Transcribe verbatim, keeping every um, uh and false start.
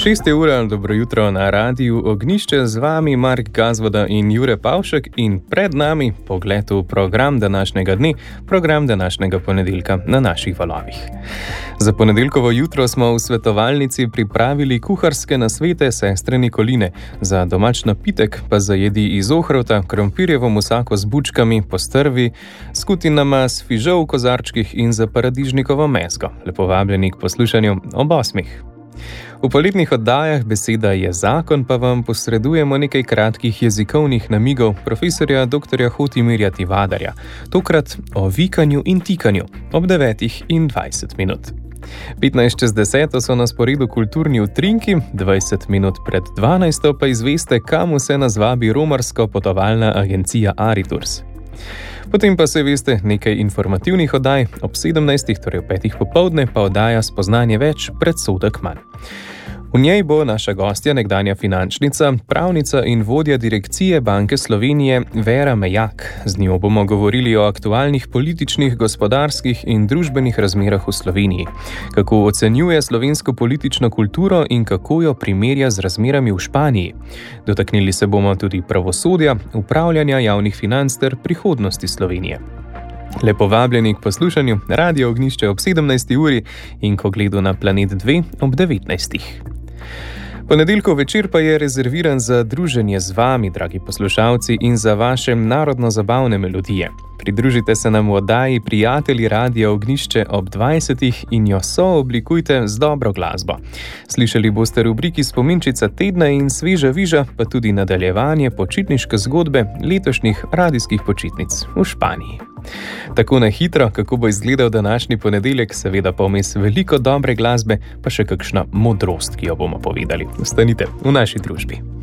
Šest je ura, dobro jutro na Radiu Ognjišče, z vami Mark Gazvoda in Jure Pavšek in pred nami pogled v program današnjega dne, program današnjega ponedeljka na naših valovih. Za ponedeljkovo jutro smo v svetovalnici pripravili kuharske nasvete sestre Nikoline, za domač napitek pa zajedi iz ohrovta, krompirjevo musako z bučkami, postrvi, s kutinama, s fižol v kozarčkih in za paradižnikovo mezgo. Lepo vabljeni k poslušanju ob osmih. V poletnih oddajah Beseda je zakon pa vam posredujemo nekaj kratkih jezikovnih namigov profesorja doktorja Hotimirja Tivadarja, tokrat o vikanju in tikanju ob devetih in dvajset minut. petnajst čez deseto so na sporedu kulturni utrinki, dvajset minut pred dvanajsto pa izveste, kam vse nas vabi romarsko potovalna agencija Ariturs. Potem pa se veste nekaj informativnih oddaj, ob sedemnajstih, torej ob petih popoldne, pa oddaja Spoznanje več, predsodek manj. V njej bo naša gostja, nekdanja finančnica, pravnica in vodja direkcije Banke Slovenije Vera Mejak. Z njo bomo govorili o aktualnih političnih, gospodarskih in družbenih razmerah v Sloveniji, kako ocenjuje slovensko politično kulturo in kako jo primerja z razmerami v Španiji. Dotaknili se bomo tudi pravosodja, upravljanja javnih financ ter prihodnosti Slovenije. Lepo vabljeni k poslušanju Radio Ognjišče ob sedemnajsti uri in k ogledu na Planet dva ob devetnajstih. Ponedeljkov večer pa je rezerviran za druženje z vami, dragi poslušalci, in za vaše narodno-zabavne melodije. Pridružite se nam v oddaji Prijatelji Radia Ognjišče ob dvajsetih in jo sooblikujte z dobro glasbo. Slišali boste rubriki Spominčica tedna in Sveža viža, pa tudi nadaljevanje počitniške zgodbe letošnjih radijskih počitnic v Španiji. Tako na hitro, kako bo izgledal današnji ponedeljek, seveda pa vmes veliko dobre glasbe, pa še kakšna modrost, ki jo bomo povedali. Ostanite v naši družbi.